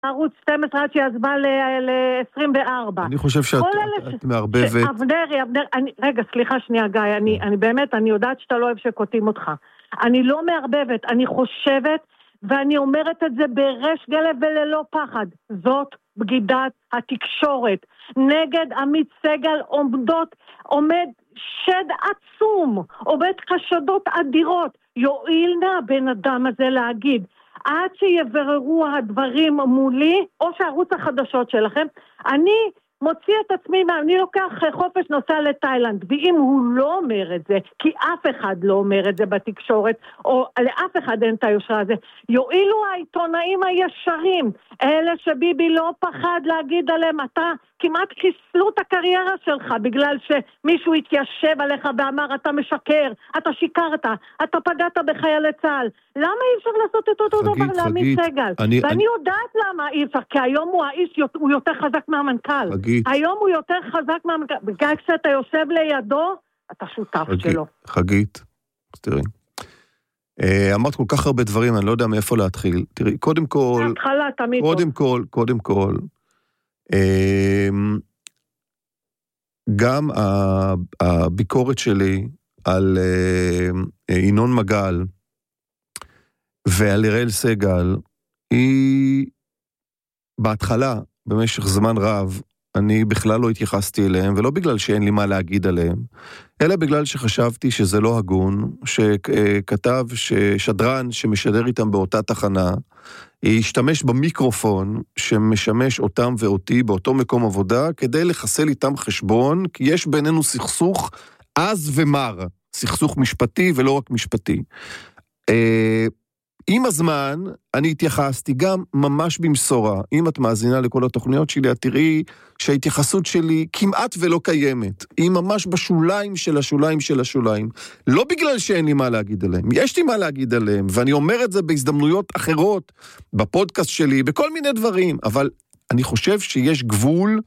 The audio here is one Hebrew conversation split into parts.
ערוץ 12 עד שעזבה ל-24. אני חושב שאת מערבבת. אבנרי, רגע, סליחה שנייה גיא, אני באמת, אני יודעת שאתה לא אוהב שקוטעים אותך. אני לא מערבבת, אני חושבת, ואני אומרת את זה ברש גלב וללא פחד. זאת בגידת התקשורת. נגד עמית סגל עומד שד עצום, עומד חשדות אדירות. יועיל נא בן אדם הזה להגיד, עד שיבררו הדברים מולי, או שערוץ החדשות שלכם, אני מוציא את עצמי, אני לוקח חופש נוסע לתאילנד, ואם הוא לא אומר את זה, כי אף אחד לא אומר את זה בתקשורת, או לאף אחד אין את היושרה הזה, יועילו העיתונאים הישרים, אלה שביבי לא פחד להגיד עליהם, אתה כמעט חיסלו את הקריירה שלך, בגלל שמישהו התיישב עליך ואמר, אתה משקר, אתה שיקרת, אתה פגעת בחיילי צה"ל. למה אי אפשר לעשות את אותו דבר לעמית סגל? ואני יודעת למה אי אפשר, כי היום הוא יותר חזק מהמנכ"ל. היום הוא יותר חזק מהמנכ"ל. בגלל כשאתה יושב לידו, אתה שותף שלו. חגית, תראי. אמרת כל כך הרבה דברים, אני לא יודע מאיפה להתחיל. תראי, קודם כל, גם הביקורת שלי על ינון מגל ועל אראל סגל היא בהתחלה, במשך זמן רב, אני בכלל לא התייחסתי אליהם, ולא בגלל שאין לי מה להגיד עליהם, אלא בגלל שחשבתי שזה לא הגון, שכתב ששדרן שמשדר איתם באותה תחנה, ישתמש במיקרופון שמשמש אותם ואותי באותו מקום עבודה, כדי לחסל איתם חשבון, כי יש בינינו סכסוך עז ומר, סכסוך משפטי ולא רק משפטי. עם הזמן אני התייחסתי גם ממש במשורה, אם את מאזינה לכל התוכניות שלי, את תראי שההתייחסות שלי כמעט ולא קיימת, היא ממש בשוליים של השוליים של השוליים, לא בגלל שאין לי מה להגיד עליהם, יש לי מה להגיד עליהם, ואני אומר את זה בהזדמנויות אחרות, בפודקאסט שלי, בכל מיני דברים, אבל אני חושב שיש גבול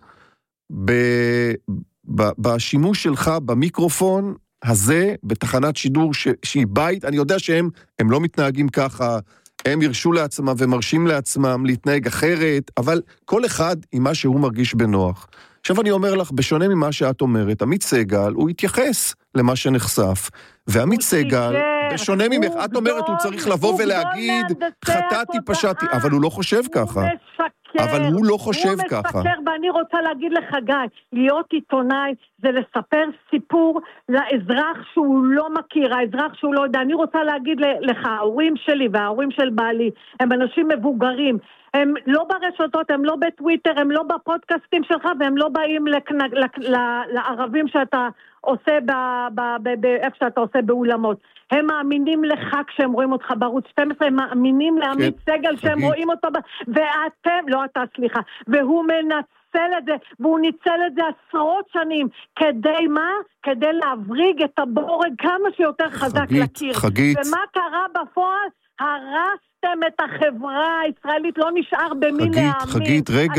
בשימוש שלך במיקרופון, הזה, בתחנת שידור שהיא בית, אני יודע שהם לא מתנהגים ככה, הם ירשו לעצמם ומרשים לעצמם להתנהג אחרת, אבל כל אחד עם מה שהוא מרגיש בנוח. עכשיו אני אומר לך, בשונה ממה שאת אומרת, עמית סגל, הוא התייחס למה שנחשף, ועמית סגל, בשונה ממך, את אומרת, הוא צריך לבוא ולהגיד, חטאתי, פשעתי, אבל הוא לא חושב ככה. אבל הוא לא חושב ככה. הוא מספר, ואני רוצה להגיד לך, גיא, להיות עיתונאי זה לספר סיפור לאזרח שהוא לא מכיר, האזרח שהוא לא יודע. אני רוצה להגיד לך, ההורים שלי וההורים של בעלי, הם אנשים מבוגרים, הם לא ברשתות, הם לא בטוויטר, הם לא בפודקאסטים שלך, והם לא באים לערבים שאתה עושה איפה שאתה עושה באולמות. הם מאמינים לך כשהם רואים אותך בערוץ 12, הם מאמינים לעמית סגל שהם רואים אותו, ואתם, לא אתה, סליחה, והוא מנצל את זה, והוא ניצל את זה עשרות שנים, כדי מה? כדי להבריג את הבורג כמה שיותר חזק לקיר. ומה קרה בפועל? הרסתם את החברה הישראלית, לא נשאר במי להאמין.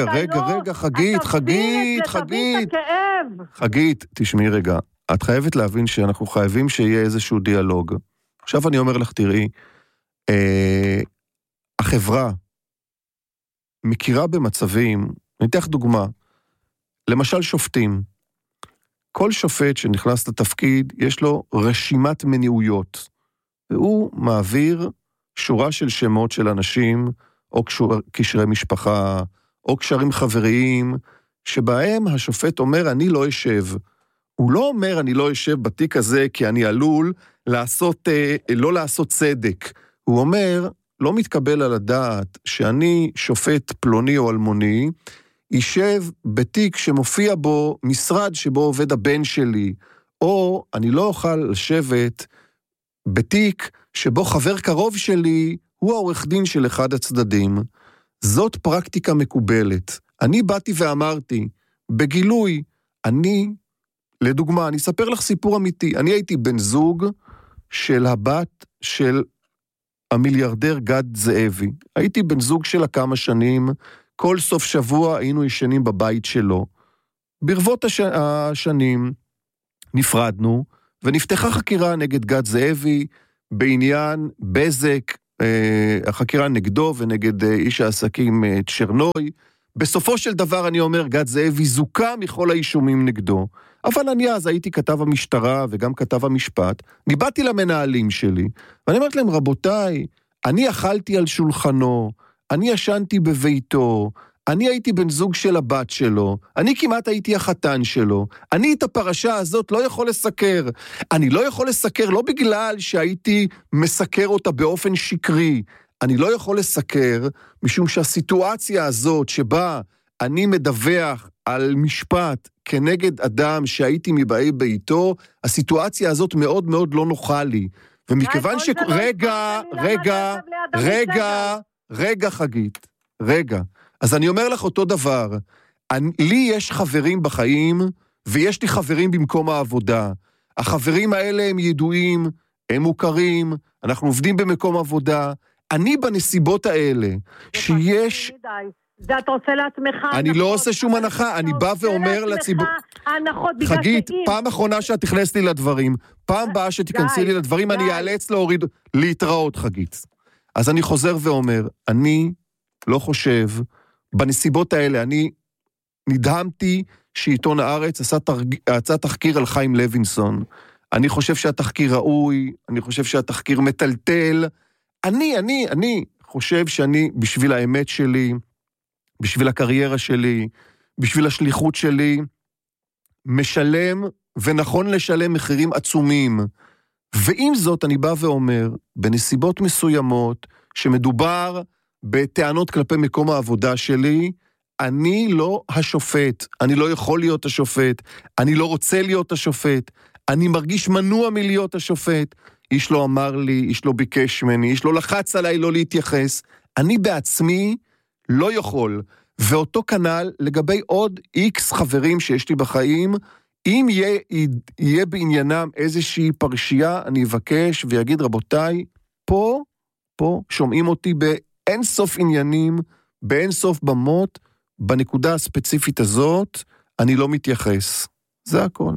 חגית, תשמעי רגע, את חייבת להבין שאנחנו חייבים שיהיה איזשהו דיאלוג. עכשיו אני אומר לך, תראי, החברה מכירה במצבים, ניתח דוגמה, למשל שופטים. כל שופט שנכנס לתפקיד, יש לו רשימת מניעויות, והוא מעביר שורה של שמות של אנשים, או קשרי משפחה, או קשרים חבריים, שבהם השופט אומר, אני לא אשב. הוא לא אומר, אני לא אשב בתיק הזה, כי אני עלול לא לעשות צדק. הוא אומר, לא מתקבל על הדעת שאני שופט פלוני או אלמוני, יישב בתיק שמופיע בו משרד שבו עובד הבן שלי, או אני לא אוכל לשבת בתיק שבו חבר קרוב שלי הוא העורך דין של אחד הצדדים. זאת פרקטיקה מקובלת. אני באתי ואמרתי, בגילוי, לדוגמה, אני אספר לך סיפור אמיתי, אני הייתי בן זוג של הבת של המיליארדר גד זאבי. הייתי בן זוג שלה כמה שנים, כל סוף שבוע היינו ישנים בבית שלו. ברבות השנים נפרדנו, ונפתחה חקירה נגד גד זאבי, בעניין בזק החקירה נגדו ונגד איש העסקים צ'רנוי. בסופו של דבר אני אומר, גד זאבי זוכה מכל האישומים נגדו, אבל אני אז הייתי כתב המשטרה וגם כתב המשפט, ניבאתי למנהלים שלי, ואני אומרת להם, רבותיי, אני אכלתי על שולחנו, אני ישנתי בביתו, אני הייתי בן זוג של הבת שלו, אני כמעט הייתי החתן שלו, אני את הפרשה הזאת לא יכול לסקר, אני לא יכול לסקר לא בגלל שהייתי מסקר אותה באופן שקרי, אני לא יכול לסקר משום שהסיטואציה הזאת שבה אני מדווח על משפט כנגד אדם שהייתי מבאי ביתו, הסיטואציה הזאת מאוד מאוד לא נוחה לי, ומכיוון ש... רגע חגית, רגע. אז אני אומר לך אותו דבר, לי יש חברים בחיים, ויש לי חברים במקום העבודה. החברים האלה הם ידועים, הם מוכרים, אנחנו עובדים במקום עבודה. אני בנסיבות האלה, שיש... זה אתה עושה לעצמך... אני לא עושה שום הנחה, אני בא ואומר לציבור... חגית, פעם אחרונה שאת תכנסת לי לדברים, פעם באה שתיכנסי לי לדברים, אני אאלץ להוריד, להתראות חגית. אז אני חוזר ואומר, אני לא חושב... בנסיבות האלה, אני נדהמתי שעיתון הארץ עשה תחקיר על חיים לוינסון. אני חושב שהתחקיר ראוי, אני חושב שהתחקיר מטלטל. אני חושב שאני, בשביל האמת שלי, בשביל הקריירה שלי, בשביל השליחות שלי, משלם ונכון לשלם מחירים עצומים. ועם זאת אני בא ואומר, בנסיבות מסוימות, שמדובר בטענות כלפי מקום העבודה שלי, אני לא השופט, אני לא יכול להיות השופט, אני לא רוצה להיות השופט, אני מרגיש מנוע מלהיות השופט, איש לא אמר לי, איש לא ביקש ממני, איש לא לחץ עליי לא להתייחס, אני בעצמי לא יכול, ואותו כנל לגבי עוד איקס חברים שיש לי בחיים, אם יהיה בעניינם איזושהי פרשייה, אני אבקש ויגיד רבותיי, פה שומעים אותי באין סוף עניינים, באין סוף במות, בנקודה הספציפית הזאת, אני לא מתייחס. זה הכל.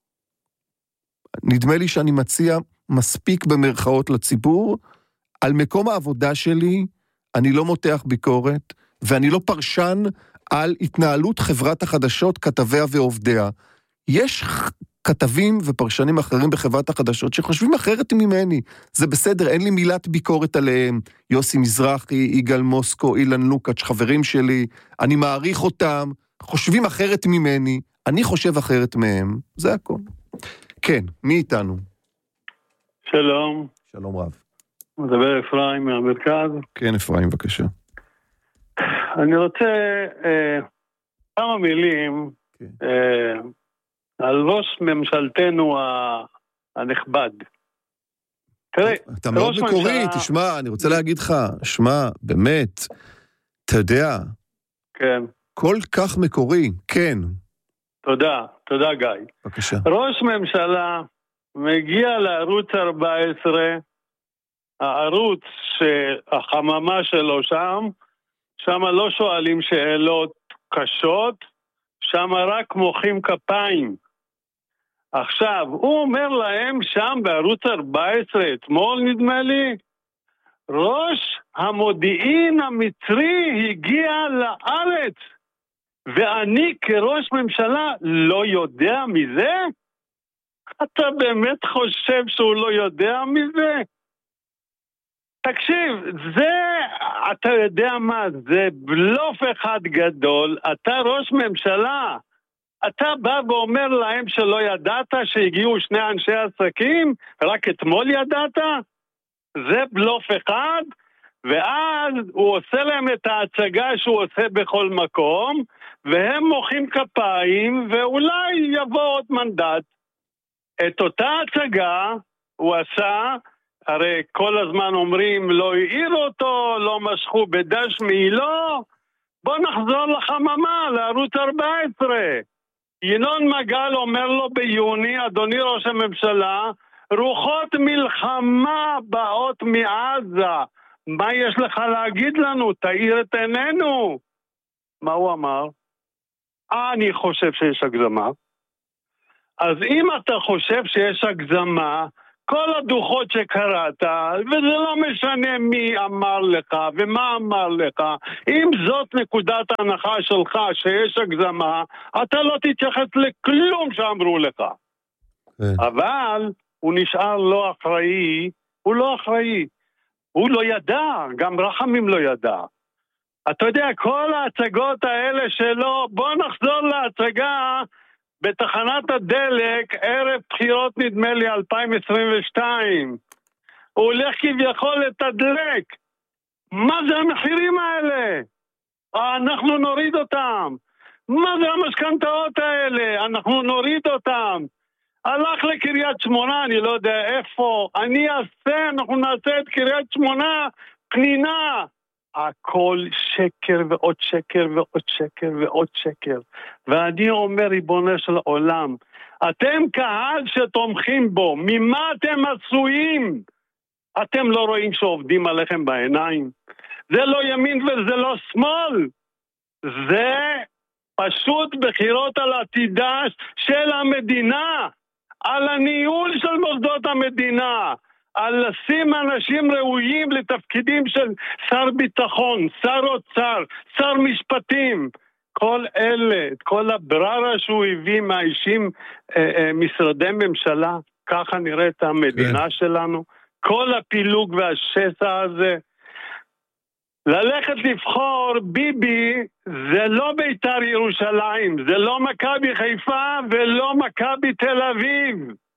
נדמה לי שאני מציע מספיק במרכאות לציבור, על מקום העבודה שלי, אני לא מותח ביקורת, ואני לא פרשן על התנהלות חברת החדשות, כתביה ועובדיה. יש כתבים ופרשנים אחרים בחברת החדשות שחושבים אחרת ממני. זה בסדר, אין לי מילת ביקורת עליהם. יוסי מזרחי, יגאל מוסקו, אילן לוקאץ', חברים שלי, אני מעריך אותם, חושבים אחרת ממני, אני חושב אחרת מהם. זה הכל. כן, מי איתנו? שלום. שלום רב. מדבר אפרים מהמרכז. כן, אפרים, בבקשה. אני רוצה כמה מילים על ראש ממשלתנו הנכבד. תראה, אתה מאוד מקורי, תשמע, אני רוצה להגיד לך, שמע, באמת, אתה יודע, כן. כל כך מקורי, כן. תודה גיא. בבקשה. ראש ממשלה מגיע לערוץ 14, הערוץ שהחממה שלו שם לא שואלים שאלות קשות, שם רק מוחאים כפיים. עכשיו, הוא אומר להם שם בערוץ 14, אתמול נדמה לי, ראש המודיעין המצרי הגיע לארץ, ואני כראש ממשלה לא יודע מזה? אתה באמת חושב שהוא לא יודע מזה? תקשיב, אתה יודע מה, זה בלוף אחד גדול, אתה ראש ממשלה, אתה בא ואומר להם שלא ידעת שהגיעו שני אנשי עסקים, רק אתמול ידעת? זה בלוף אחד, ואז הוא עושה להם את ההצגה שהוא עושה בכל מקום, והם מוחאים כפיים, ואולי יבוא עוד מנדט. את אותה הצגה הוא עשה, הרי כל הזמן אומרים, לא העיר אותו, לא משכו בדש מעילו, בוא נחזור לחממה, לערוץ 14. ינון מגל אומר לו ביוני, אדוני ראש הממשלה, רוחות מלחמה באות מעזה, מה יש לך להגיד לנו? תאיר את עינינו. מה הוא אמר? אני חושב שיש הגזמה. אז אם אתה חושב שיש הגזמה, כל הדוחות שקראת, וזה לא משנה מי אמר לך ומה אמר לך, אם זאת נקודת ההנחה שלך שיש הגזמה, אתה לא תתייחס לכלום שאמרו לך. אבל הוא נשאר לא אחראי, הוא לא אחראי. הוא לא ידע, גם רחמים לא ידע. אתה יודע, כל ההצגות האלה שלו, בוא נחזור להצגה בתחנת הדלק, ערב בחירות נדמה לי 2022. הוא הולך כביכול לתדלק. מה זה המחירים האלה? אנחנו נוריד אותם. מה זה המשכנתאות האלה? אנחנו נוריד אותם. הלך לקריית שמונה, אני לא יודע איפה. אנחנו נעשה את קריית שמונה פנינה. הכל שקר ועוד שקר ועוד שקר ועוד שקר. ואני אומר, ריבונו של עולם, אתם קהל שתומכים בו, ממה אתם עשויים? אתם לא רואים שעובדים עליכם בעיניים? זה לא ימין וזה לא שמאל. זה פשוט בחירות על עתידה של המדינה, על הניהול של מוסדות המדינה, על לשים אנשים ראויים לתפקידים של שר ביטחון, שר אוצר, שר משפטים. כל אלה, כל הבררה שהוא הביא מהאישים משרדי ממשלה, ככה נראית המדינה שלנו. כל הפילוג והשסע הזה. ללכת לבחור ביבי זה לא בית"ר ירושלים, זה לא מכבי חיפה ולא מכבי תל אביב.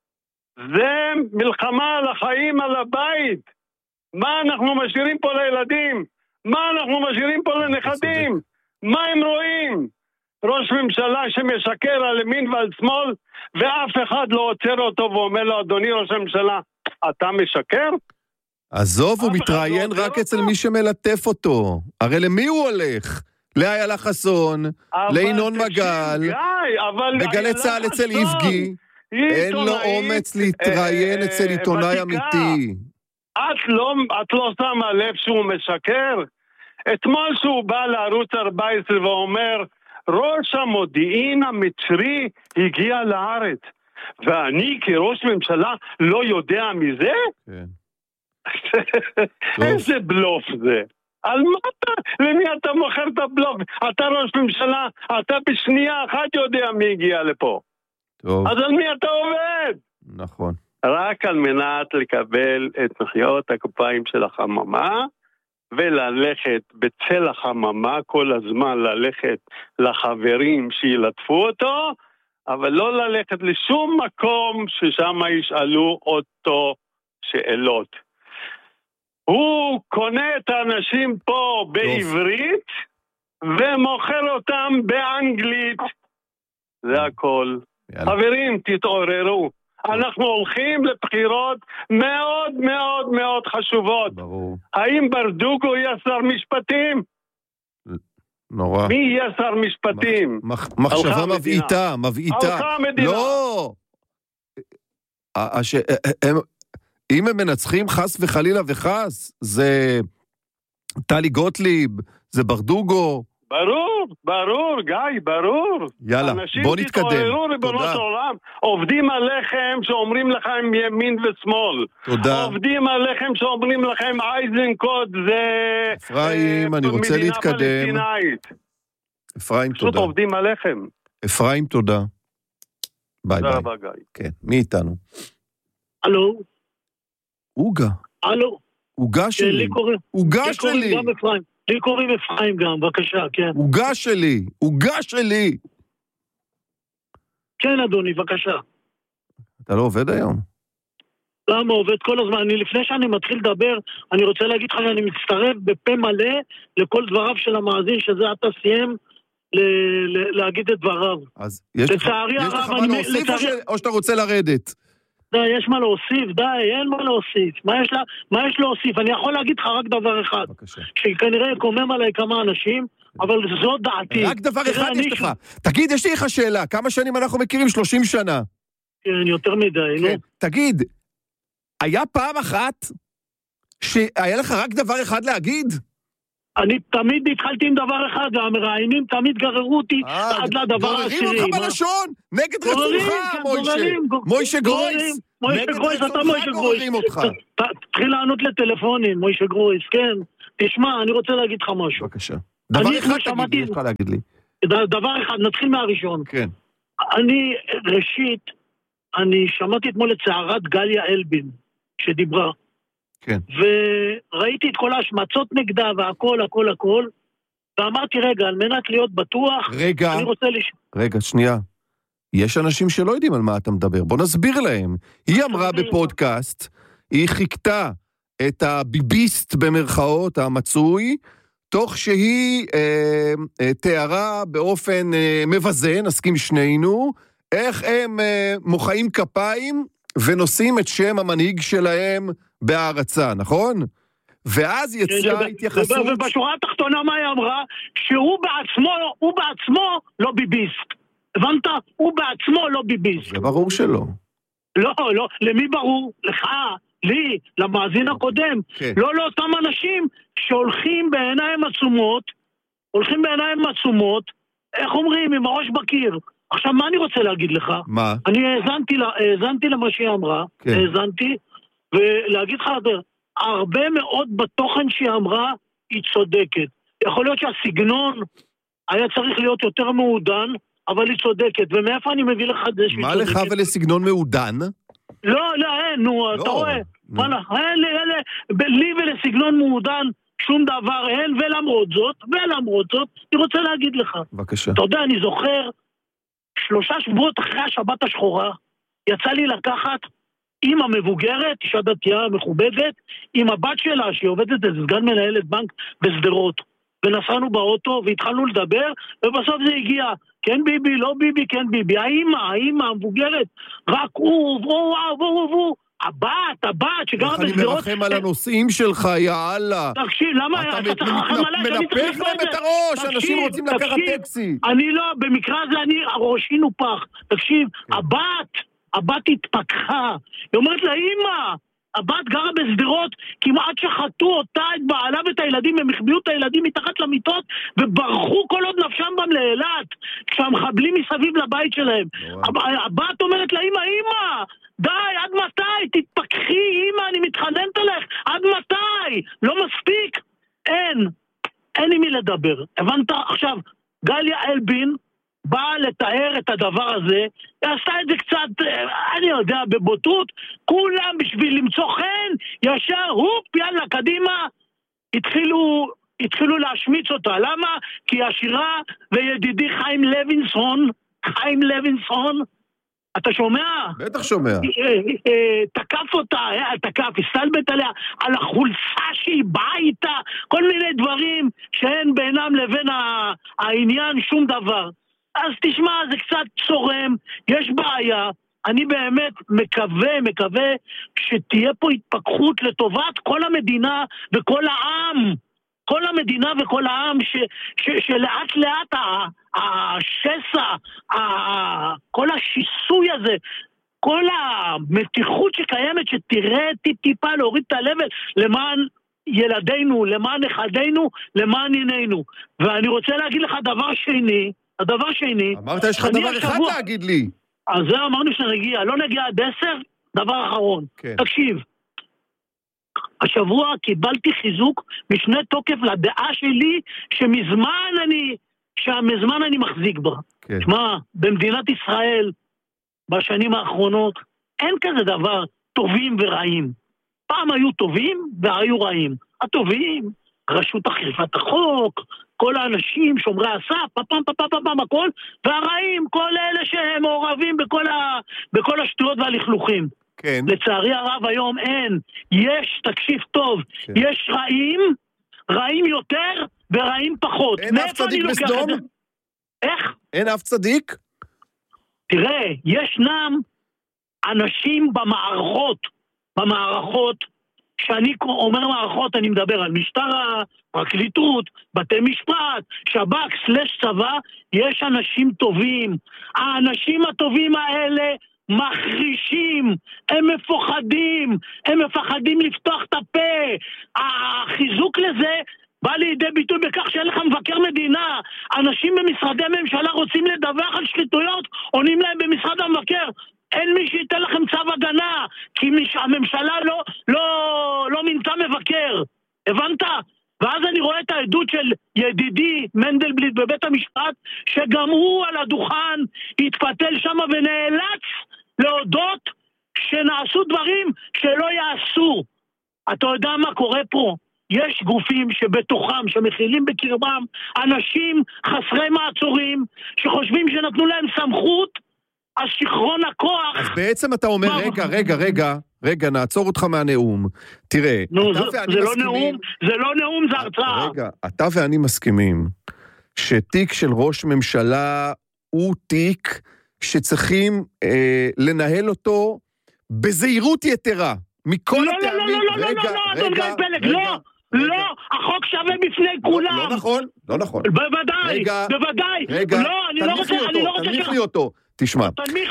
זה מלחמה על החיים, על הבית. מה אנחנו משאירים פה לילדים? מה אנחנו משאירים פה לנכדים? מה הם רואים? ראש ממשלה שמשקר על ימין ועל שמאל, ואף אחד לא עוצר אותו ואומר לו, אדוני ראש הממשלה, אתה משקר? עזוב, הוא מתראיין רק אצל מי שמלטף אותו. הרי למי הוא הולך? לאיילה חסון, לינון מגל, בגלי צה"ל אצל איבגי. אין לו אומץ להתראיין אצל עיתונאי אמיתי. את לא שמה לב שהוא משקר? אתמול שהוא בא לערוץ 14 ואומר, ראש המודיעין המצרי הגיע לארץ, ואני כראש ממשלה לא יודע מזה? כן. איזה בלוף זה? על מה אתה? למי אתה מוכר את הבלוף? אתה ראש ממשלה, אתה בשנייה אחת יודע מי הגיע לפה. טוב. אז על מי אתה עובד? נכון. רק על מנת לקבל את מחיאות הכפיים של החממה, וללכת בצל החממה כל הזמן, ללכת לחברים שילטפו אותו, אבל לא ללכת לשום מקום ששם ישאלו אותו שאלות. הוא קונה את האנשים פה בעברית, ומוכר אותם באנגלית. זה הכל. חברים, תתעוררו. אנחנו הולכים לבחירות מאוד מאוד מאוד חשובות. ברור. האם ברדוגו יהיה שר משפטים? נורא. מי יהיה שר משפטים? מחשבה מבעיטה, מבעיטה. הלכה המדינה. לא! אם הם מנצחים חס וחלילה וחס, זה טלי גוטליב, זה ברדוגו. ברור, גיא, ברור. יאללה, בוא נתקדם. אנשים תתעוררו, ריבונו של עולם. עובדים עליכם שאומרים לכם ימין ושמאל. תודה. עובדים עליכם שאומרים לכם אייזנקוט זה... אפרים, אני רוצה להתקדם. מדינה פלסטינאית. אפרים, תודה. פשוט עובדים עליכם. אפרים, תודה. ביי ביי. תודה רבה, גיא. כן, מי איתנו? הלו? אוגה. הלו? אוגה שלי. אוגה שלי. גם אפרים. לי קוראים אפרים גם, בבקשה, כן. אוגה שלי. אוגה שלי. כן, אדוני, בבקשה. אתה לא עובד היום? למה עובד כל הזמן? לפני שאני מתחיל לדבר, אני רוצה להגיד לך שאני מצטרף בפה מלא לכל דבריו של המאזין, שזה אתה סיים להגיד את דבריו. אז יש לך מה להוסיף או שאתה רוצה לרדת? די, יש מה להוסיף, די, אין מה להוסיף. מה יש להוסיף? אני יכול להגיד לך רק דבר אחד. בבקשה. שכנראה יקומם עליי כמה אנשים, אבל זו דעתי. רק דבר אחד יש לך. תגיד, יש לי לך שאלה, כמה שנים אנחנו מכירים? 30 שנה. כן, יותר מדי, נו. תגיד, היה פעם אחת שהיה לך רק דבר אחד להגיד? אני תמיד התחלתי עם דבר אחד, והמראיינים תמיד גררו אותי עד לדבר העשירי. גוררים אותך בלשון, נגד רצונך, מוישה גרויס. מוישה גרויס, אתה מוישה גרויס. תתחיל לענות לטלפונים, מוישה גרויס, כן. תשמע, אני רוצה להגיד לך משהו. בבקשה. דבר אחד תגיד לי, יש לך להגיד לי. דבר אחד, נתחיל מהראשון. כן. ראשית, אני שמעתי אתמול את צערת גליה אלבין, שדיברה. כן. וראיתי את כל ההשמצות נגדה והכל, ואמרתי, רגע, על מנת להיות בטוח, אני רוצה רגע, שנייה. יש אנשים שלא יודעים על מה אתה מדבר, בוא נסביר להם. היא אמרה בפודקאסט, היא חיכתה את הביביסט במרכאות המצוי, תוך שהיא תיארה באופן מבזה, נסכים שנינו, איך הם מוחאים כפיים ונושאים את שם המנהיג שלהם בהערצה, נכון? ואז יצאה התייחסות... ובשורה התחתונה מה היא אמרה? שהוא בעצמו לא ביביסט. הבנת? הוא בעצמו לא ביביסט. זה ברור שלא. לא, למי ברור? לך, לי, למאזין הקודם. לא לאותם אנשים שהולכים בעיניים עצומות, איך אומרים? עם הראש בקיר. עכשיו, מה אני רוצה להגיד לך? מה? אני האזנתי למה שהיא אמרה, האזנתי, ולהגיד לך, הרבה מאוד בתוכן שהיא אמרה, היא צודקת. יכול להיות שהסגנון היה צריך להיות יותר מעודן, אבל היא צודקת. ומאיפה אני מביא לך את זה שהיא צודקת? מה לך ולסגנון מעודן? לא, אין, אתה רואה. לי ולסגנון מעודן שום דבר אין, ולמרות זאת, אני רוצה להגיד לך. בבקשה. אתה יודע, אני זוכר, 3 שבועות אחרי השבת השחורה, יצא לי לקחת עם המבוגרת, אישה דתייה מכובדת, עם הבת שלה, שהיא עובדת את סגן מנהלת בנק בסדרות. ונסענו באוטו, והתחלנו לדבר, ובסוף זה הגיע, כן ביבי, לא ביבי, כן ביבי. האמא, המבוגרת, רק הוא, הבת, שגרה בסדרות. איך אני מרחם על הנושאים שלך, יאללה. תקשיב, למה אתה צריך לרחם עליי? מנפח להם את הראש, אנשים רוצים לקחת טקסי. אני לא, במקרה הזה ראשי נופח. תקשיב, הבת התפתחה. היא אומרת לה, אמא, הבת גרה בסדרות, כמעט שחטו אותה, את בעלה ואת הילדים, הם החביאו את הילדים מתחת למיטות, וברחו כל עוד נפשם בם לאילת, כשהמחבלים מסביב לבית שלהם. הבת אומרת לה, אמא, די, עד מתי? תתפקחי, אמא, אני מתחננת עליך, עד מתי? לא מספיק? אין עם מי לדבר. הבנת? עכשיו, גליה אלבין באה לתאר את הדבר הזה, היא עשתה את זה קצת, אני יודע, בבוטות, כולם בשביל למצוא חן, ישר, יאללה, קדימה, התחילו להשמיץ אותה. למה? כי השירה וידידי חיים לוינסון, אתה שומע? בטח שומע. תקף אותה, הסתלבט עליה, על החולצה שהיא באה איתה, כל מיני דברים שאין בינם לבין העניין שום דבר. אז תשמע, זה קצת צורם, יש בעיה, אני באמת מקווה שתהיה פה התפכחות לטובת כל המדינה וכל העם, שלאט לאט השסע, כל השיסוי הזה, כל המתיחות שקיימת, שתראה טיפה להוריד את הלבל למען ילדינו, למען נכדינו, למען עינינו. ואני רוצה להגיד לך דבר שני, אמרת, יש לך דבר אחד להגיד לי. אז זה אמרנו שנגיע, לא נגיע עד 10, דבר אחרון. כן. תקשיב, השבוע קיבלתי חיזוק משנה תוקף לדעה שלי, שמזמן אני מחזיק בה. כן. שמה, במדינת ישראל, בשנים האחרונות, אין כזה דבר טובים ורעים. פעם היו טובים והיו רעים. הטובים, רשות אכיפת החוק, כל האנשים, שומרי הסף, הכל, והרעים, כל אלה שהם מעורבים בכל השטויות והלכלוכים. כן. לצערי הרב היום אין. יש, תקשיב טוב, כן. יש רעים יותר ורעים פחות. אין אף צדיק בסדום? איך? אין אף צדיק? תראה, ישנם אנשים במערכות, כשאני אומר מערכות, אני מדבר על משטרה, פרקליטות, בתי משפט, שב"כ, צבא, יש אנשים טובים. האנשים הטובים האלה מחרישים, הם מפחדים לפתוח את הפה. החיזוק לזה בא לידי ביטוי בכך שאין לך מבקר מדינה. אנשים במשרדי ממשלה רוצים לדווח על שחיתויות, עונים להם במשרד המבקר. אין מי שייתן לכם צו הגנה, כי הממשלה לא מינתה מבקר. הבנת? ואז אני רואה את העדות של ידידי מנדלבליט בבית המשפט, שגם הוא על הדוכן התפתל שם ונאלץ להודות שנעשו דברים שלא יעשו. אתה יודע מה קורה פה? יש גופים שבתוכם, שמכילים בקרבם אנשים חסרי מעצורים, שחושבים שנתנו להם סמכות, אז שכרון הכוח... אז בעצם אתה אומר, רגע, נעצור אותך מהנאום. תראה, נו, זה לא נאום, זה הרצאה. רגע, אתה ואני מסכימים שתיק של ראש ממשלה הוא תיק שצריכים לנהל אותו בזהירות יתרה. מכל הטעמים... לא, החוק שווה בפני כולם. לא נכון. בוודאי. לא, אני לא רוצה... תנמיך לי אותו. תשמע,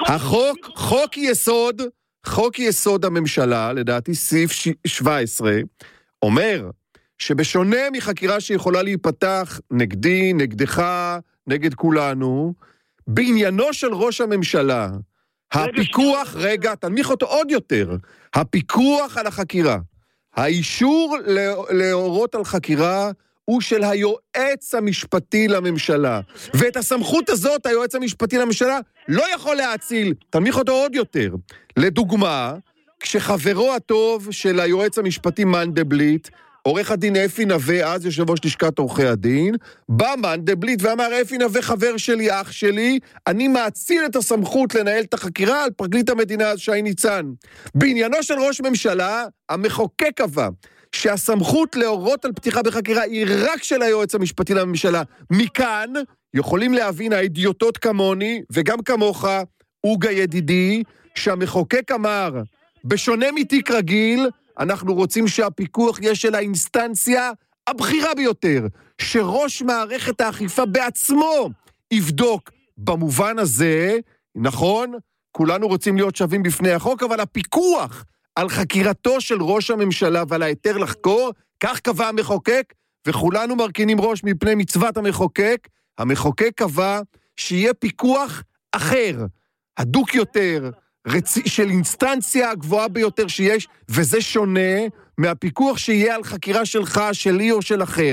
חוק יסוד הממשלה, לדעתי סעיף 17, אומר שבשונה מחקירה שיכולה להיפתח נגדי, נגדך, נגד כולנו, בעניינו של ראש הממשלה, הפיקוח, תנמיך אותו עוד יותר, הפיקוח על החקירה, האישור להורות על חקירה, הוא של היועץ המשפטי לממשלה. ואת הסמכות הזאת, היועץ המשפטי לממשלה, לא יכול להציל. תנמיך אותו עוד יותר. לדוגמה, כשחברו הטוב של היועץ המשפטי מנדלבליט, עורך הדין אפי נווה, אז יושב ראש לשכת עורכי הדין, בא מנדלבליט ואמר, אפי נווה חבר שלי, אח שלי, אני מאציל את הסמכות לנהל את החקירה על פרקליט המדינה שי ניצן. בעניינו של ראש ממשלה, המחוקק קבע, שהסמכות להורות על פתיחה בחקירה היא רק של היועץ המשפטי לממשלה. מכאן יכולים להבין האידיוטות כמוני, וגם כמוך, אוגה ידידי, שהמחוקק אמר, בשונה מתיק רגיל, אנחנו רוצים שהפיקוח יש של האינסטנציה הבכירה ביותר, שראש מערכת האכיפה בעצמו יבדוק. במובן הזה, נכון, כולנו רוצים להיות שווים בפני החוק, אבל הפיקוח על חקירתו של ראש הממשלה ועל היתר לחקור, כך קבע המחוקק, וכולנו מרכינים ראש מפני מצוות המחוקק. המחוקק קבע שיהיה פיקוח אחר, הדוק יותר, של אינסטנציה הגבוהה ביותר שיש, וזה שונה מהפיקוח שיהיה על חקירה שלך, שלי או של אחר.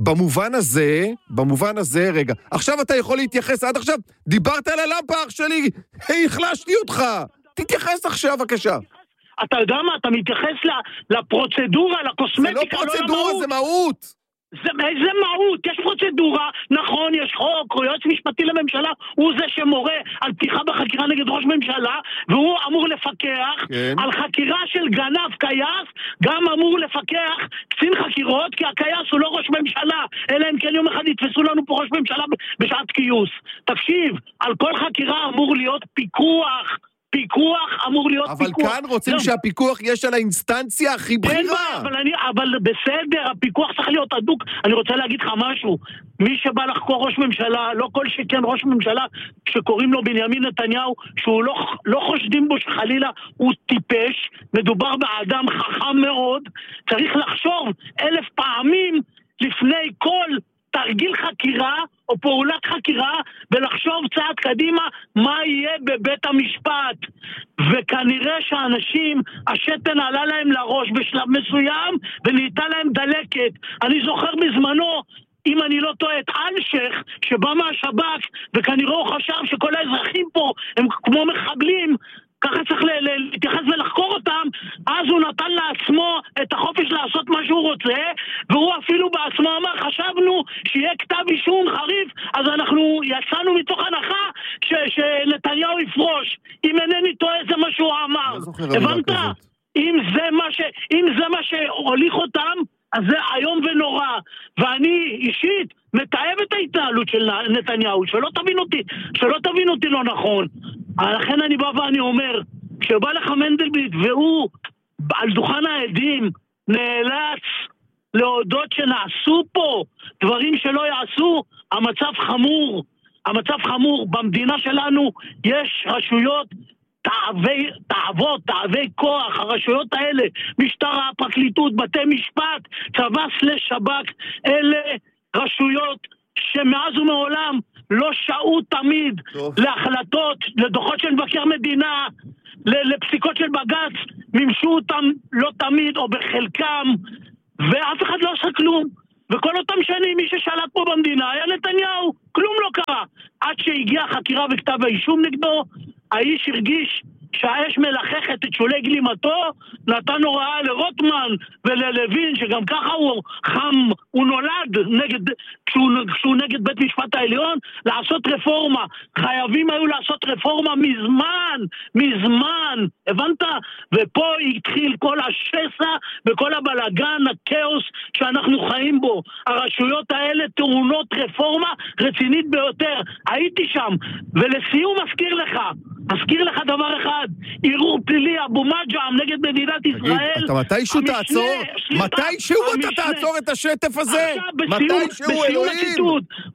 במובן הזה, רגע, עכשיו אתה יכול להתייחס, עד עכשיו דיברת על הלמפה, אח שלי, החלשתי אותך, תתייחס עכשיו, בבקשה. אתה יודע מה, אתה מתייחס לפרוצדורה, לקוסמטיקה. זה לא פרוצדורה, זה מהות. איזה מהות? יש פרוצדורה, נכון, יש חוק, או יועץ משפטי לממשלה, הוא זה שמורה על פתיחה בחקירה נגד ראש ממשלה, והוא אמור לפקח על חקירה של גנב קייס, גם אמור לפקח קצין חקירות, כי הקייס הוא לא ראש ממשלה, אלא אם כן יום אחד יתפסו לנו פה ראש ממשלה בשעת קיוס. תקשיב, על כל חקירה אמור להיות פיקוח אמור להיות אבל פיקוח. אבל כאן רוצים שהפיקוח יש על האינסטנציה הכי בכירה. אבל בסדר, הפיקוח צריך להיות הדוק. אני רוצה להגיד לך משהו. מי שבא לחקור ראש ממשלה, לא כל שכן ראש ממשלה, שקוראים לו בנימין נתניהו, שהוא לא חושדים בו שחלילה הוא טיפש, מדובר באדם חכם מאוד, צריך לחשוב 1000 פעמים לפני כל תרגיל חקירה או פעולת חקירה, ולחשוב צעד קדימה מה יהיה בבית המשפט. וכנראה שהאנשים, השתן עלה להם לראש בשלב מסוים, ונהייתה להם דלקת. אני זוכר בזמנו, אם אני לא טועה, את אלשך, שבא מהשב"כ, וכנראה הוא חשב שכל האזרחים פה הם כמו מחבלים, ככה צריך להתייחס ולחקור אותם, אז הוא נתן לעצמו את החופש לעשות מה שהוא רוצה, והוא אפילו בעצמו אמר, חשבנו שיהיה כתב אישום חריף, אז אנחנו יצאנו מתוך הנחה שנתניהו יפרוש. אם אינני טועה, זה מה שהוא אמר. הבנת? אם זה מה שהוליך אותם, אז זה היום ונורא. ואני אישית מתאהב את ההתנהלות של נתניהו, שלא תבין אותי לא נכון. לכן אני בא ואני אומר, כשבא לך מנדלבליט והוא על דוכן העדים נאלץ להודות שנעשו פה דברים שלא יעשו, המצב חמור. במדינה שלנו יש רשויות תאבי כוח, הרשויות האלה, משטרה, פרקליטות, בתי משפט, צבא / שב"כ, אלה רשויות שמאז ומעולם לא שעו תמיד להחלטות, לדוחות של מבקר מדינה, לפסיקות של בג"ץ, מימשו אותם לא תמיד או בחלקם, ואף אחד לא עשה כלום. וכל אותם שנים מי ששלט פה במדינה היה נתניהו, כלום לא קרה. עד שהגיעה חקירה וכתב האישום נגדו, האיש הרגיש שהאש מלחכת את שולי גלימתו, נתן הוראה לרוטמן וללוין, שגם ככה הוא חם, הוא נולד כשהוא נגד בית משפט העליון, לעשות רפורמה. חייבים היו לעשות רפורמה מזמן, הבנת? ופה התחיל כל השסע וכל הבלגן, הכאוס שאנחנו חיים בו. הרשויות האלה טעונות רפורמה רצינית ביותר. הייתי שם, ולסיום אזכיר לך דבר אחד, ערעור פלילי אבו מג'עם נגד מדינת ישראל. אתה מתישהו אתה תעצור את השטף הזה? מתישהו, אלוהים.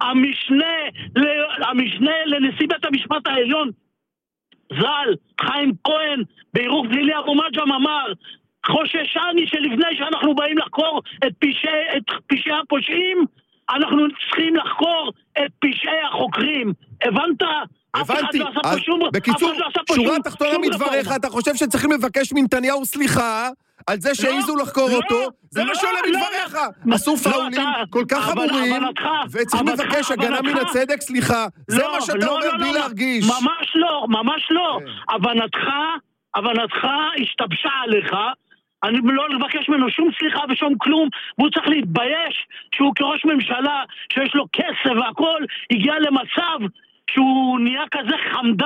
המשנה לנשיא בית המשפט העליון ז"ל חיים כהן בערעור פלילי אבו מג'עם אמר, חוששני שלפני שאנחנו באים לחקור את פשעי הפושעים, אנחנו צריכים לחקור את פשעי החוקרים. הבנת? הבנתי. בקיצור, שורה תחתונה מדבריך, אתה חושב שצריכים לבקש מנתניהו סליחה על זה שהעיזו לחקור אותו? זה מה שעולה מדבריך. עשו פאולים כל כך חמורים, וצריכים לבקש הגנה מן הצדק, סליחה. זה מה שאתה אומר בלי להרגיש. ממש לא. הבנתך השתבשה עליך. אני לא לבקש ממנו שום סליחה ושום כלום, והוא צריך להתבייש שהוא כראש ממשלה שיש לו כסף והכל, הגיע למצב שהוא נהיה כזה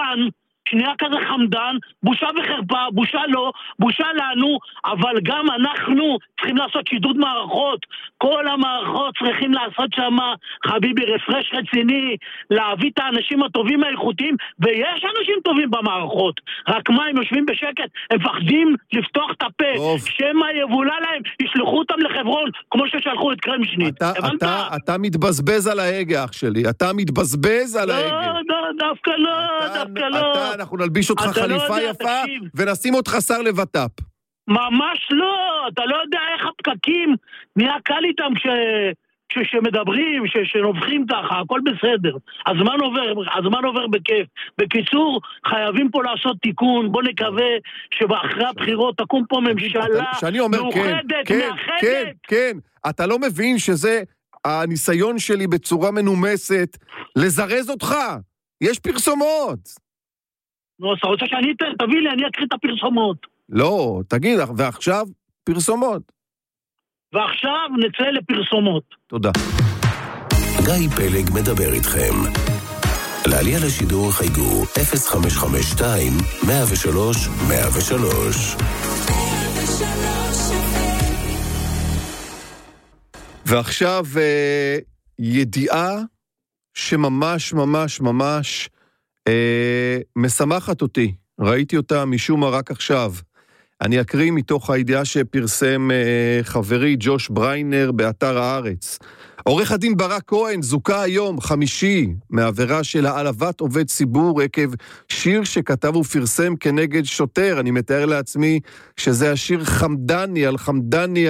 חמדן, בושה וחרפה, בושה לא, בושה לנו, אבל גם אנחנו צריכים לעשות שידוד מערכות. כל המערכות צריכים לעשות שם, חביבי, רפרש רציני, להביא את האנשים הטובים האיכותיים, ויש אנשים טובים במערכות. רק מה, הם יושבים בשקט, הם מפחדים לפתוח את הפה, שמה יבולה להם, ישלחו אותם לחברון, כמו ששלחו את קרמשניט. אתה מתבזבז על ההגה, אח שלי, אתה מתבזבז על ההגה. דווקא לא. אנחנו נלביש אותך חליפה יפה ונשים אותך שר לבט"פ. ממש לא, אתה לא יודע איך הפקקים נהיה קל איתם כשמדברים, שנובחים ככה, הכל בסדר. הזמן עובר בכיף. בקיצור, חייבים פה לעשות תיקון, בוא נקווה שבאחרי הבחירות תקום פה ממשלה מאוחדת. כן, אתה לא מבין שזה הניסיון שלי בצורה מנומסת לזרז אותך. יש פרסומות. נו, אתה רוצה שאני תביא לי, אני אקריא את הפרסומות. לא, תגיד, ועכשיו פרסומות. ועכשיו נצא לפרסומות. תודה. גיא פלג מדבר איתכם. לעלייה לשידור חייגו 0552-103-103. ועכשיו ידיעה שממש משמחת אותי. ראיתי אותה משום מה רק עכשיו. אני אקריא מתוך הידיעה שפרסם חברי ג'וש בריינר באתר הארץ. עורך הדין ברק כהן זוכה היום חמישי מעבירה של העלבת עובד ציבור עקב שיר שכתב ופרסם כנגד שוטר. אני מתאר לעצמי שזה השיר חמדני, על חמדני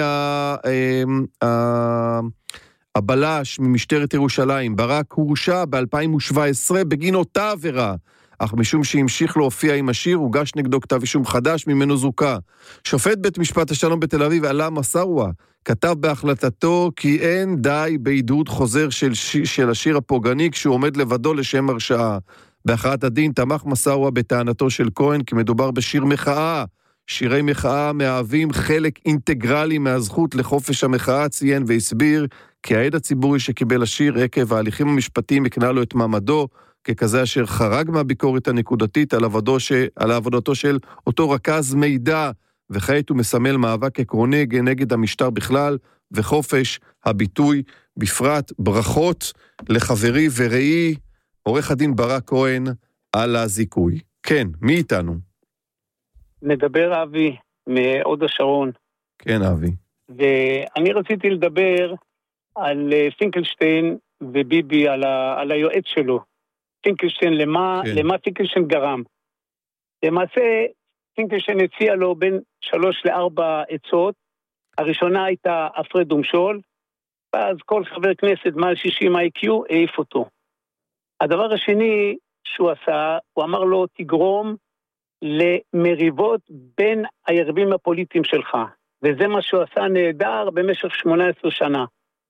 הבלש ממשטרת ירושלים. ברק הורשע ב-2017 בגין אותה עבירה, אך משום שהמשיך להופיע עם השיר, הוגש נגדו כתב אישום חדש, ממנו זוכה. שופט בית משפט השלום בתל אביב, עלה מסארווה, כתב בהחלטתו כי אין די בעידוד חוזר של השיר הפוגעני, כשהוא עומד לבדו לשם הרשעה. בהכרעת הדין תמך מסארווה בטענתו של כהן, כי מדובר בשיר מחאה. שירי מחאה מהווים חלק אינטגרלי מהזכות לחופש המחאה, ציין והסביר כי העד הציבורי שקיבל השיר עקב ההליכים המשפטיים הקנה לו את מעמדו, ככזה אשר חרג מהביקורת הנקודתית על עבודתו של אותו רכז מידע, וכעת הוא מסמל מאבק עקרוני נגד המשטר בכלל, וחופש הביטוי בפרט. ברכות לחברי ורעי, עורך הדין ברק כהן, על הזיכוי. כן, מי איתנו? מדבר אבי, מהוד השרון. כן, אבי. ואני רציתי לדבר על פינקלשטיין וביבי, על היועץ שלו. פינקלשטיין, למה פינקלשטיין גרם. למעשה, פינקלשטיין הציע לו בין 3 ל-4 עצות. הראשונה הייתה הפרד ומשול, ואז כל חבר כנסת מעל 60 IQ העיף אותו. הדבר השני שהוא עשה, הוא אמר לו, תגרום למריבות בין היריבים הפוליטיים שלך. וזה מה שהוא עשה נהדר במשך 18 שנה.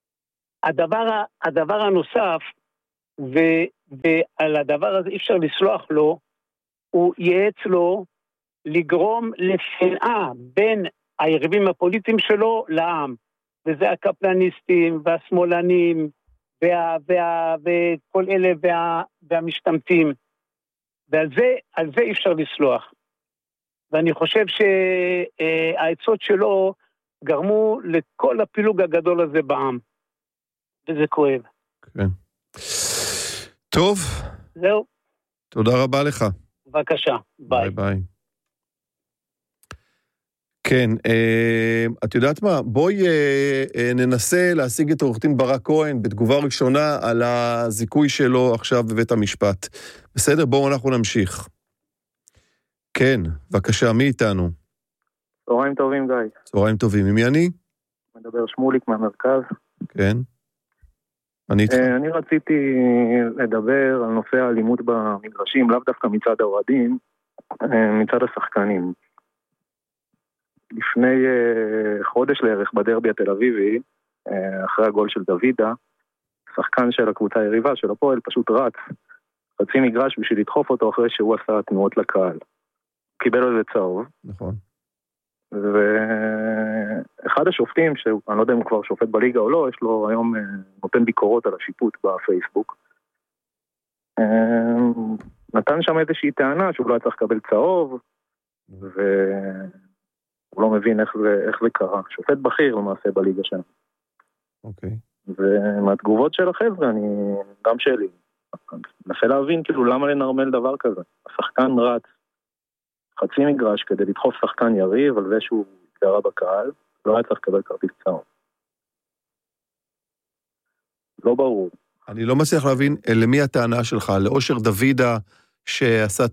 הדבר הנוסף, ועל הדבר הזה אי אפשר לסלוח לו, הוא ייעץ לו לגרום לשנאה בין היריבים הפוליטיים שלו לעם. וזה הקפלניסטים והשמאלנים וכל אלה והמשתמטים. ועל זה אי אפשר לסלוח. ואני חושב שהעצות שלו גרמו לכל הפילוג הגדול הזה בעם. וזה כואב. כן. טוב. זהו. תודה רבה לך. בבקשה. ביי. ביי. כן, את יודעת מה? בואי ננסה להשיג את עורך דין ברק כהן בתגובה ראשונה על הזיכוי שלו עכשיו בבית המשפט. בסדר? בואו אנחנו נמשיך. כן, בבקשה, מי איתנו? צהריים טובים, גיא. צהריים טובים, ממי אני? מדבר שמוליק מהמרכז. כן. אני רציתי לדבר על נושא האלימות במגרשים, לאו דווקא מצד האוהדים, מצד השחקנים. לפני חודש לערך בדרבי התל אביבי, אחרי הגול של דוידה, שחקן של הקבוצה היריבה של הפועל פשוט רץ חצי מגרש בשביל לדחוף אותו אחרי שהוא עשה תנועות לקהל. קיבל על זה צהוב. נכון. ואחד השופטים, שאני לא יודע אם הוא כבר שופט בליגה או לא, יש לו היום נותן ביקורות על השיפוט בפייסבוק. נתן שם איזושהי טענה שהוא לא היה צריך לקבל צהוב, הוא לא מבין איך זה קרה. שופט בכיר למעשה בליגה שלנו. אוקיי. ומהתגובות של החבר'ה, גם שלי, מנסה להבין כאילו למה לנרמל דבר כזה. השחקן רץ חצי מגרש כדי לדחוף שחקן יריב על זה שהוא התגרה בקהל, לא היה צריך לקבל כרטיס צהוב. לא ברור. אני לא מצליח להבין למי הטענה שלך, לאושר דוידה שעשה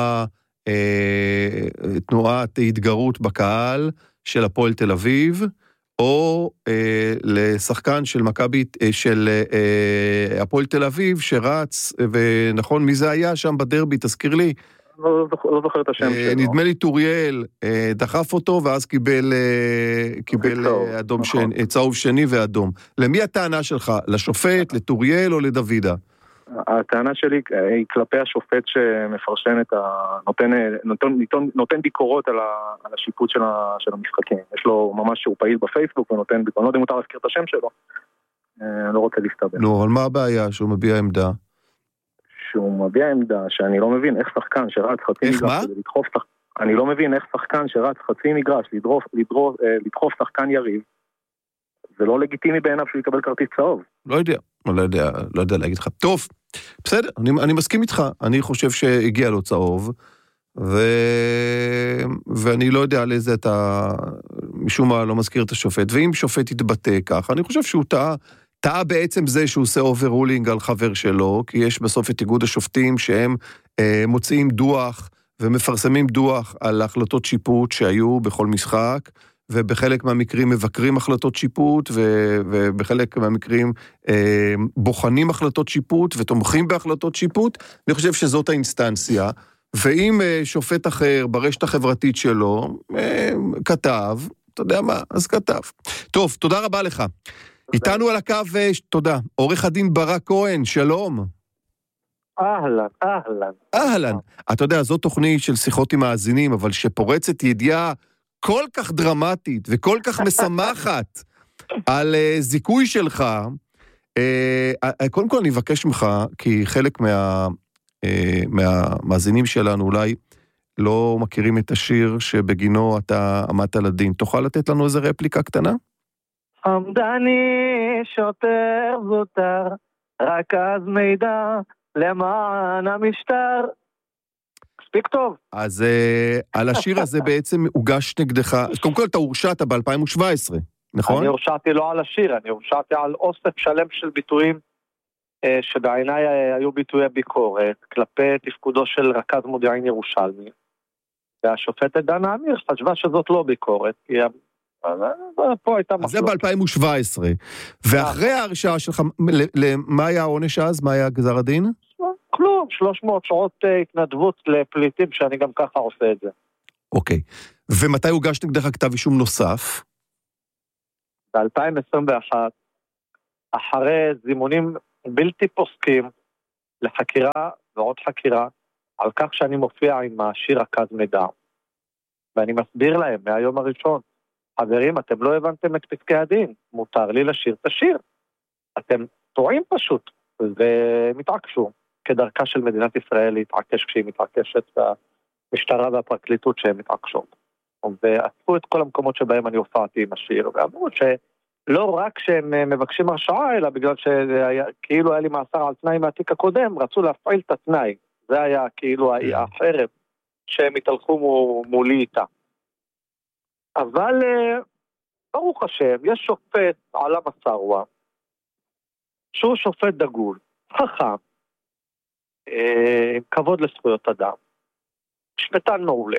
תנועת התגרות בקהל של הפועל תל אביב, או לשחקן של מכבי, של הפועל תל אביב שרץ, ונכון, מי זה היה שם בדרבי, תזכיר לי? לא זוכר את השם שלו. נדמה לי טוריאל דחף אותו, ואז קיבל צהוב שני ואדום. למי הטענה שלך? לשופט, לטוריאל או לדוידה? הטענה שלי היא כלפי השופט שמפרשן נותן ביקורות על השיפוט של המשחקים. יש לו ממש שהוא פעיל בפייסבוק ונותן ביקורות. אני לא יודע אם מותר להזכיר את השם שלו. אני לא רוצה להסתבר. נו, אבל מה הבעיה שהוא מביע עמדה? שהוא מביע עמדה שאני לא מבין איך שחקן שרץ חצי מגרש לדחוף אני לא מבין איך שחקן שרץ חצי מגרש לדחוף שחקן יריב, זה לא לגיטימי בעיניו שהוא יקבל כרטיס צהוב. לא יודע להגיד לך. טוב, בסדר, אני מסכים איתך. אני חושב שהגיע לו צהוב, ואני לא יודע על איזה אתה משום מה לא מזכיר את השופט, ואם שופט יתבטא כך, אני חושב שהוא טעה בעצם זה שהוא עושה אוברולינג על חבר שלו, כי יש בסוף את איגוד השופטים שהם מוציאים דוח ומפרסמים דוח על החלטות שיפוט שהיו בכל משחק, ובחלק מהמקרים מבקרים החלטות שיפוט, ובחלק מהמקרים בוחנים החלטות שיפוט, ותומכים בהחלטות שיפוט. אני חושב שזאת האינסטנציה, ואם שופט אחר ברשת החברתית שלו כתב, אתה יודע מה, אז כתב. טוב, תודה רבה לך. איתנו על הקו, תודה. עורך הדין ברק כהן, שלום. אהלן. אתה יודע, זו תוכנית של שיחות עם מאזינים, אבל שפורצת ידיעה כל כך דרמטית וכל כך משמחת על זיכוי שלך. קודם כל אני אבקש ממך, כי חלק מהמאזינים שלנו אולי לא מכירים את השיר שבגינו אתה עמדת לדין. תוכל לתת לנו איזה רפליקה קטנה? עמדני שוטר זוטר, רק אז מידע למען המשטר. מספיק טוב. אז על השיר הזה בעצם הוגש נגדך, אז קודם כל אתה הורשעת ב-2017, נכון? אני הורשעתי לא על השיר, אני הורשעתי על אוסף שלם של ביטויים, שבעיניי היו ביטויי ביקורת, כלפי תפקודו של רכז מודיעין ירושלמי, והשופטת דנה אמיר חשבה שזאת לא ביקורת, כי פה הייתה מחלוקת. זה ב-2017, ואחרי ההרשעה שלך, מה היה העונש אז? מה היה גזר הדין? היום 300 שעות התנדבות לפליטים, שאני גם ככה עושה את זה. אוקיי. ומתי הוגש נגדך כתב אישום נוסף? ב-2021, אחרי זימונים בלתי פוסקים לחקירה ועוד חקירה, על כך שאני מופיע עם השיר רכז מידע. ואני מסביר להם מהיום הראשון, חברים, אתם לא הבנתם את פסקי הדין, מותר לי לשיר את השיר. אתם טועים פשוט, ומתעקשו, כדרכה של מדינת ישראל להתעקש כשהיא מתעקשת, והמשטרה והפרקליטות שהן מתעקשות. ועשו את כל המקומות שבהם אני הופעתי עם השיר, ואמרו שלא רק שהם מבקשים הרשעה, אלא בגלל שכאילו היה לי מאסר על תנאי מהתיק הקודם, רצו להפעיל את התנאי. זה היה כאילו החרב שהם התהלכו מולי איתה. אבל ברוך השם, יש שופט עלה מסרווה, שהוא שופט דגול, חכם, עם כבוד לזכויות אדם, משפטן מעולה,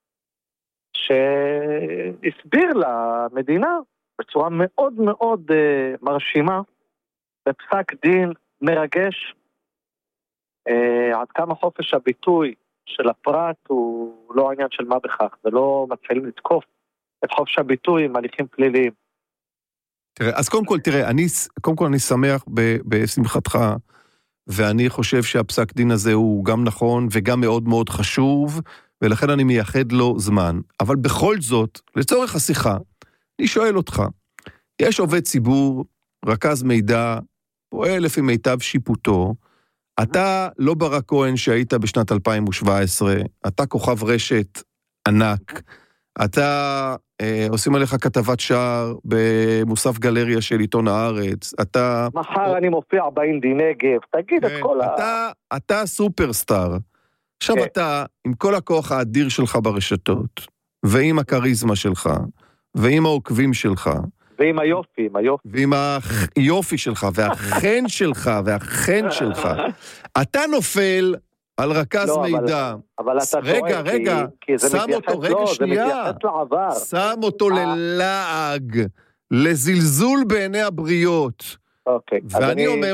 שהסביר למדינה בצורה מאוד מאוד מרשימה, בפסק דין מרגש, עד כמה חופש הביטוי של הפרט הוא לא העניין של מה בכך, ולא מתחילים לתקוף את חופש הביטוי עם הליכים פליליים. תראה, אז קודם כל אני שמח בשמחתך, ואני חושב שהפסק דין הזה הוא גם נכון וגם מאוד מאוד חשוב, ולכן אני מייחד לו זמן. אבל בכל זאת, לצורך השיחה, אני שואל אותך, יש עובד ציבור, רכז מידע, פועל לפי מיטב שיפוטו, אתה לא ברק כהן שהיית בשנת 2017, אתה כוכב רשת ענק, אתה עושים עליך כתבת שער במוסף גלריה של עיתון הארץ, אתה... מחר אני מופיע באינדי נגב, תגיד את כל אתה סופרסטאר. עכשיו אתה, עם כל הכוח האדיר שלך ברשתות, ועם הקריזמה שלך, ועם העוקבים שלך, ועם היופי, ועם היופי שלך, והחן שלך, אתה נופל על רכז מידע. אבל אתה טועה, רגע, שם אותו, שם אותו ללעג, לזלזול בעיני הבריות. ואני אומר,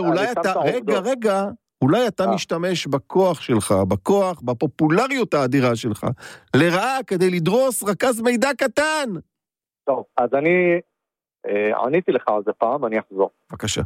אולי אתה משתמש בכוח שלך, בפופולריות האדירה שלך, לרעה כדי לדרוס רכז מידע קטן. טוב, אז אני עניתי לך על זה פעם, אני אחזור. בבקשה.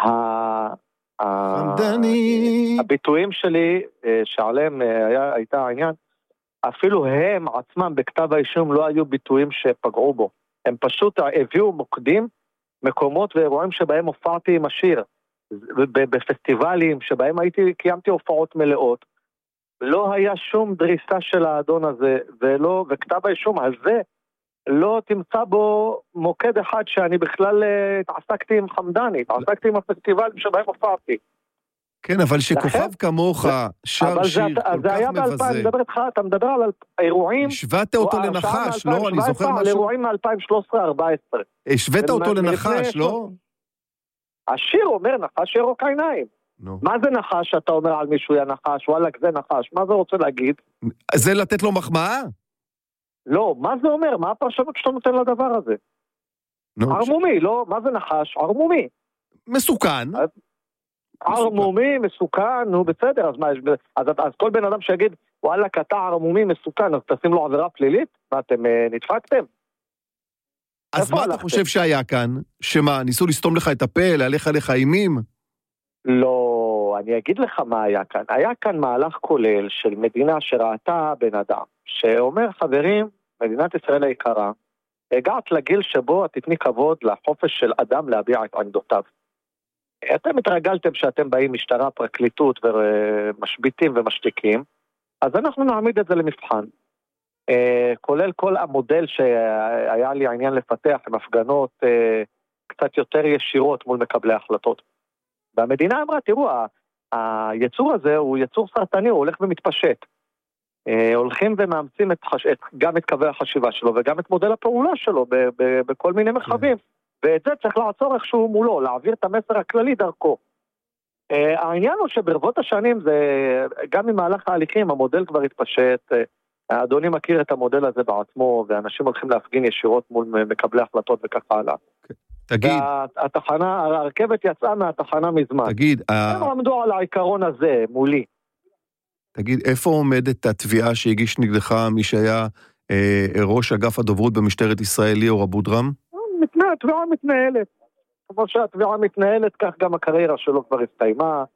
הביטויים שלי שעליהם הייתה העניין, אפילו הם עצמם בכתב האישום לא היו ביטויים שפגעו בו. הם פשוט הביאו מוקדים, מקומות ואירועים שבהם הופעתי עם השיר. בפסטיבלים שבהם קיימתי הופעות מלאות. לא היה שום דריסה של האדון הזה, וכתב האישום הזה לא תמצא בו מוקד אחד שאני בכלל התעסקתי עם חמדני, התעסקתי עם הפסטיבלים שבהם הופעתי. כן, אבל שכוכב כמוך שר שיר כל כך מבזה. אתה מדבר על האירועים... השווית אותו לנחש, לא? אני זוכר משהו. על אירועים מ-2013-2014. השווית אותו לנחש, לא? השיר אומר נחש ירוק עיניים. מה זה נחש שאתה אומר על מישהו יא נחש? וואלק זה נחש. מה זה רוצה להגיד? זה לתת לו מחמאה? לא, מה זה אומר? מה הפרשנות שאתה נותן לדבר הזה? ערמומי, לא? מה זה נחש? ערמומי. מסוכן. ערמומי, מסוכן, נו בסדר, אז מה יש? אז כל בן אדם שיגיד, וואלק אתה ערמומי, מסוכן, אז תשים לו עבירה פלילית? מה, אתם נדפקתם? אז מה אתה חושב שהיה כאן? שמה, ניסו לסתום לך את הפה, להלך עליך אימים? לא, אני אגיד לך מה היה כאן. היה כאן מהלך כולל של מדינה שראתה בן אדם, שאומר, חברים, מדינת ישראל היקרה, הגעת לגיל שבו תתני כבוד לחופש של אדם להביע את עמדותיו. אתם התרגלתם שאתם באים משטרה, פרקליטות ומשביטים ומשתיקים, אז אנחנו נעמיד את זה למבחן. כולל כל המודל שהיה לי העניין לפתח עם הפגנות קצת יותר ישירות מול מקבלי החלטות. והמדינה אמרה, תראו, היצור הזה הוא יצור סרטני, הוא הולך ומתפשט. הולכים ומאמצים גם את קווי החשיבה שלו וגם את מודל הפעולה שלו בכל מיני מרחבים. ואת זה צריך לעצור איכשהו מולו, להעביר את המסר הכללי דרכו. העניין הוא שברבות השנים, גם ממהלך ההליכים, המודל כבר התפשט, האדוני מכיר את המודל הזה בעצמו, ואנשים הולכים להפגין ישירות מול מקבלי החלטות וכך הלאה. תגיד. הרכבת יצאה מהתחנה מזמן. תגיד. הם עמדו על העיקרון הזה מולי. תגיד, איפה עומדת התביעה שהגיש נגדך מי שהיה ראש אגף הדוברות במשטרת ישראל, ליאור אבודרם? התביעה מתנהלת. כמו שהתביעה מתנהלת, כך גם הקריירה שלו כבר הסתיימה,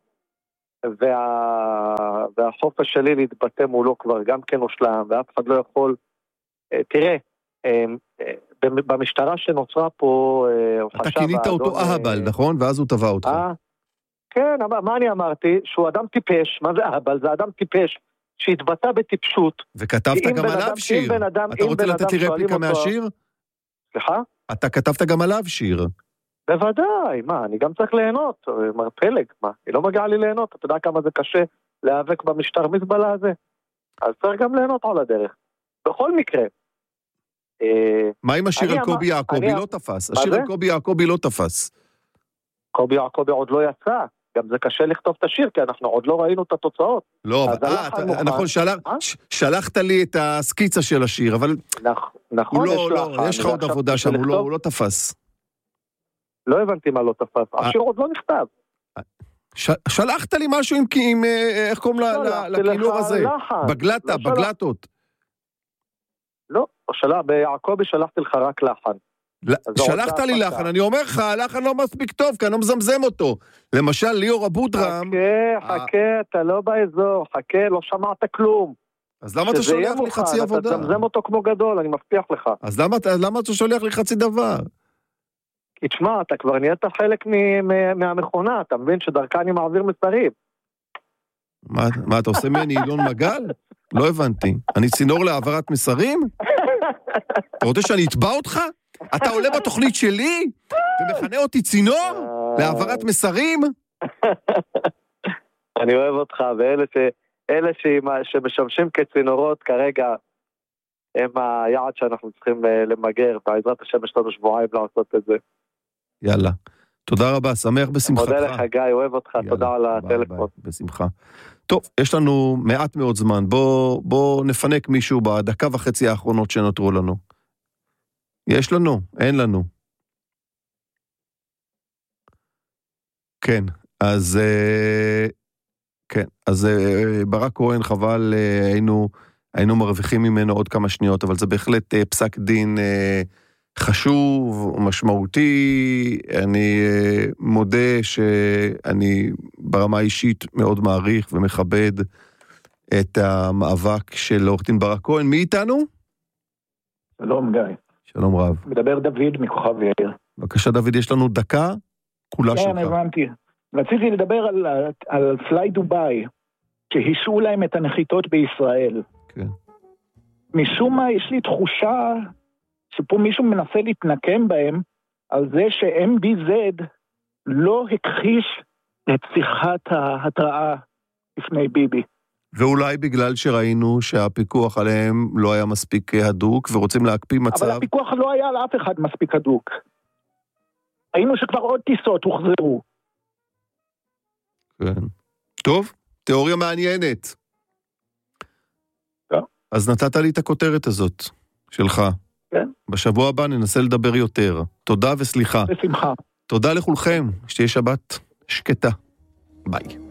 והחופש שלי להתבטא מולו כבר גם כן הושלם, ואף אחד לא יכול... תראה, במשטרה שנוצרה פה... אתה כינית אותו אהבל, נכון? ואז הוא טבע אותך. כן, מה אני אמרתי? שהוא אדם טיפש, מה זה אהבל? זה אדם טיפש שהתבטא בטיפשות. וכתבת גם עליו שיר. אתה רוצה לתת לי רפליקה מהשיר? סליחה? אתה כתבת גם עליו שיר. בוודאי, מה, אני גם צריך ליהנות, מר פלג, מה, היא לא מגיעה לי ליהנות, אתה יודע כמה זה קשה להיאבק במשטר מזבלה הזה? אז צריך גם ליהנות על הדרך. בכל מקרה. מה עם השיר על קובי יעקובי? לא תפס. השיר על קובי יעקובי לא תפס. קובי יעקובי עוד לא יצא. גם זה קשה לכתוב את השיר, כי אנחנו עוד לא ראינו את התוצאות. לא, נכון, שלחת לי את הסקיצה של השיר, אבל... נכון, יש לך עוד עבודה שם, הוא לא תפס. לא הבנתי מה לא תפס. השיר עוד לא נכתב. שלחת לי משהו עם איך קוראים לכינור הזה? בגלטות. לא, ביעקובי שלחתי לך רק לחן. שלחת לי לחן, אני אומר לך, הלחן לא מספיק טוב, כי אני לא מזמזם אותו. למשל, ליאור אבודרם... חכה, אתה לא באזור, חכה, לא שמעת כלום. אז למה אתה שולח לי חצי עבודה? אתה מזמזם אותו כמו גדול, אני מבטיח לך. אז למה אתה שולח לי חצי דבר? כי תשמע, אתה כבר נהיית חלק מהמכונה, אתה מבין שדרכה אני מעביר מסרים. מה, אתה עושה ממני אילון מגל? לא הבנתי. אני צינור להעברת מסרים? אתה רוצה שאני אתבע אותך? אתה עולה בתוכנית שלי ומכנה אותי צינור להעברת מסרים? אני אוהב אותך, ואלה שמשמשים כצינורות כרגע הם היעד שאנחנו צריכים למגר, בעזרת השם יש לנו שבועיים לעשות את זה. יאללה, תודה רבה, שמח בשמחתך. מודה לך גיא, אוהב אותך, תודה על הטלפון. בשמחה. טוב, יש לנו מעט מאוד זמן, בוא נפנק מישהו בדקה וחצי האחרונות שנותרו לנו. יש לנו? אין לנו. כן, אז ברק כהן, חבל, היינו מרוויחים ממנו עוד כמה שניות, אבל זה בהחלט פסק דין חשוב ומשמעותי. אני מודה שאני ברמה האישית מאוד מעריך ומכבד את המאבק של עורך דין ברק כהן. מי איתנו? שלום גיא. שלום רב. מדבר דוד מכוכב יאיר. בבקשה דוד, יש לנו דקה כולה שלך. כן, הבנתי. רציתי לדבר על פליי דוביי, שהישאו להם את הנחיתות בישראל. כן. משום מה יש לי תחושה שפה מישהו מנסה להתנקם בהם על זה ש-MBZ לא הכחיש את שיחת ההתראה לפני ביבי. ואולי בגלל שראינו שהפיקוח עליהם לא היה מספיק הדוק ורוצים להקפיא מצב... אבל הפיקוח לא היה על אף אחד מספיק הדוק. ראינו שכבר עוד טיסות הוחזרו. כן. טוב, תיאוריה מעניינת. כן. אז נתת לי את הכותרת הזאת שלך. כן. בשבוע הבא ננסה לדבר יותר. תודה וסליחה. בשמחה. תודה לכולכם, שתהיה שבת שקטה. ביי.